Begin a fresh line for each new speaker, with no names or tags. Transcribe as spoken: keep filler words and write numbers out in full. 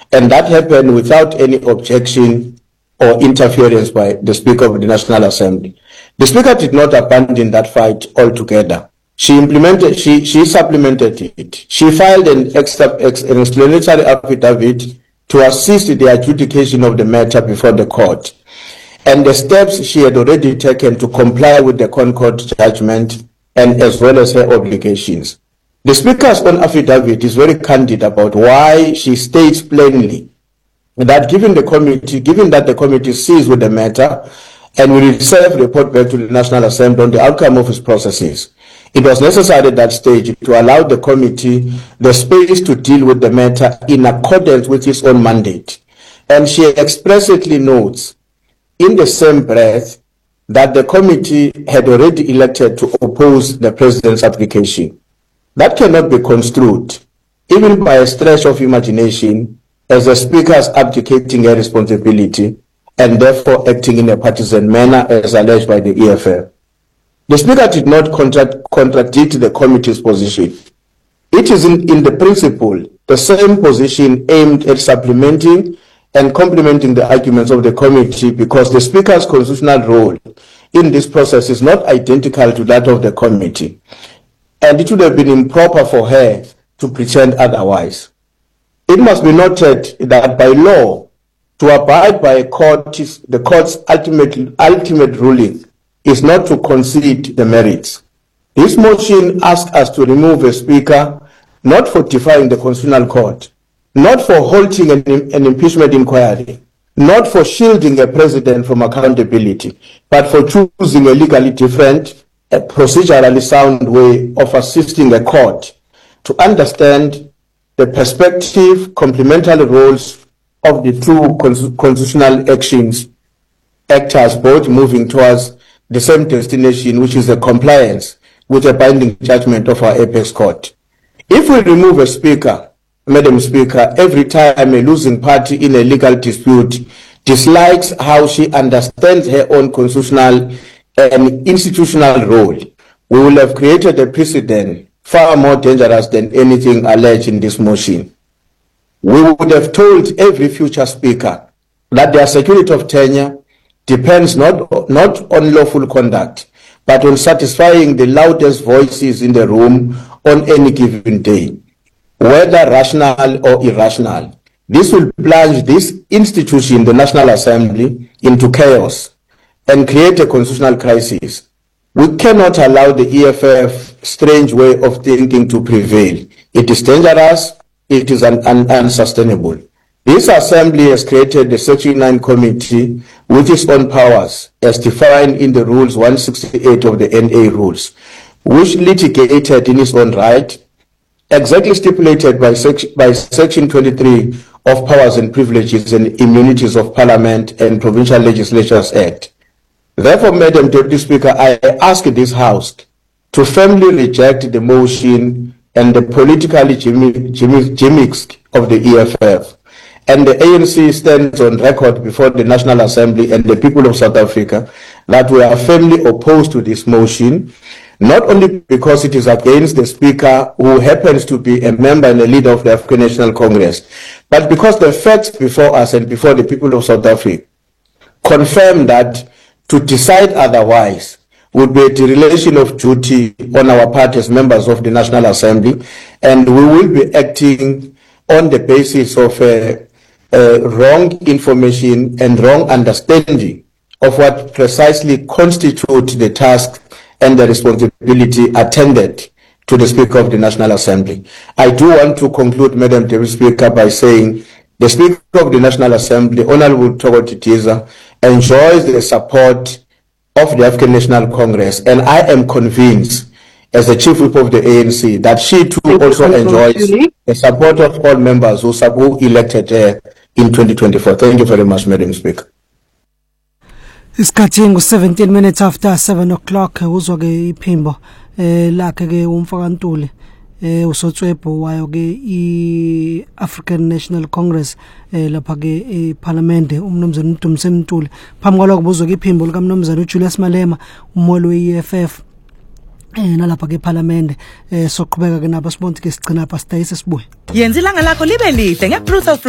And that happened without any objection or interference by the Speaker of the National Assembly. The Speaker did not abandon that fight altogether. She implemented, she, she supplemented it. She filed an, extra, ex, an explanatory affidavit to assist the adjudication of the matter before the court. And the steps she had already taken to comply with the Concord judgment and as well as her obligations. The Speaker's own affidavit is very candid about why she states plainly that given the committee, given that the committee sees with the matter and will serve report back to the National Assembly on the outcome of its processes, it was necessary at that stage to allow the committee the space to deal with the matter in accordance with its own mandate. And she explicitly notes in the same breath that the committee had already elected to oppose the President's application. That cannot be construed, even by a stretch of imagination, as the Speaker's abdicating her responsibility and therefore acting in a partisan manner as alleged by the E F F. The Speaker did not contract, contradict the committee's position. It is in, in the principle the same position aimed at supplementing and complementing the arguments of the committee, because the Speaker's constitutional role in this process is not identical to that of the committee, and it would have been improper for her to pretend otherwise. It must be noted that by law, to abide by a court, the court's ultimate, ultimate ruling is not to concede the merits. This motion asks us to remove a Speaker not for defying the Constitutional Court, not for halting an, an impeachment inquiry, not for shielding a president from accountability, but for choosing a legally different, a procedurally sound way of assisting a court to understand the perspective, complementary roles of the two cons constitutional actions, actors both moving towards the same destination, which is the compliance with a binding judgment of our apex court. If we remove a Speaker, Madam Speaker, every time a losing party in a legal dispute dislikes how she understands her own constitutional and institutional role, we will have created a precedent far more dangerous than anything alleged in this motion. We would have told every future Speaker that their security of tenure depends not, not on lawful conduct, but on satisfying the loudest voices in the room on any given day, whether rational or irrational. This will plunge this institution, the National Assembly, into chaos and create a constitutional crisis. We cannot allow the E F F strange way of thinking to prevail. It is dangerous, it is un un unsustainable. This Assembly has created the Section nine Committee with its own powers, as defined in the Rules one sixty-eight of the N A rules, which litigated in its own right, exactly stipulated by, sec by Section twenty-three of Powers and Privileges and Immunities of Parliament and Provincial Legislatures Act. Therefore, Madam Deputy Speaker, I ask this House to firmly reject the motion and the politically gimmicks of the E F F. And the A N C stands on record before the National Assembly and the people of South Africa that we are firmly opposed to this motion, not only because it is against the Speaker, who happens to be a member and a leader of the African National Congress, but because the facts before us and before the people of South Africa confirm that to decide otherwise would be a dereliction of duty on our part as members of the National Assembly, and we will be acting on the basis of uh, uh, wrong information and wrong understanding of what precisely constitutes the task and the responsibility attended to the Speaker of the National Assembly. I do want to conclude, Madam Deputy Speaker, by saying the Speaker of the National Assembly, Honorable Thoko Titiza, enjoys the support of the African National Congress, and I am convinced, as the Chief Whip of the A N C, that she too also enjoys the support of all members who, who elected her in twenty twenty-four. Thank you very much, Madam Speaker.
Isikhathi ngu seventeen minutes after seven o'clock uzwa ke iphimbo eh lakhe ke umfakantule eh usotswebo wayo ke i African National Congress eh lapha ke eParliament umnomzana uDumse Mtuli phambi kwaloko buzwa ke iphimbo lika mnomzana uJulius Malema umholi we-E F F eh nalapha ke eParliament eh soqhubeka ke nabo sibonke sigcina pha sitayise sibuye
yenza ilanga lakho libe lihle ngePruth of